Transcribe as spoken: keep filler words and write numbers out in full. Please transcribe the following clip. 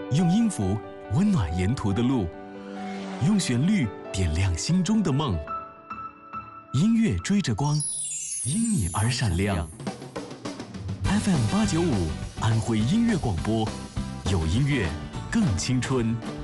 用音符温暖沿途的路，用旋律点亮心中的梦。音乐追着光，因你而闪亮。F M 八九五，安徽音乐广播，有音乐更青春。